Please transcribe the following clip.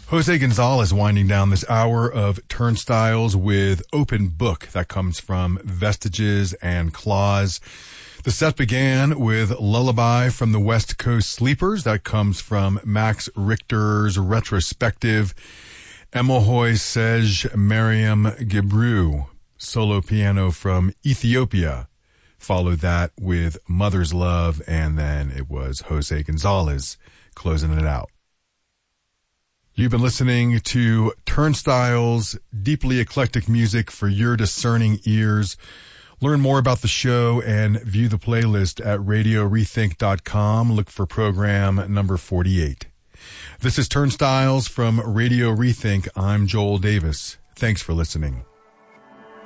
Jose Gonzalez winding down this hour of Turnstiles with Open Book. That comes from Vestiges and Claws. The set began with Lullaby from the West Coast Sleepers. That comes from Max Richter's Retrospective. Emohoy Sej Mariam Gebru, solo piano from Ethiopia. Followed that with Mother's Love, and then it was Jose Gonzalez closing it out. You've been listening to Turnstiles, deeply eclectic music for your discerning ears. Learn more about the show and view the playlist at radiorethink.com. Look for program number 48. This is Turnstiles from Radio Rethink. I'm Joel Davis. Thanks for listening.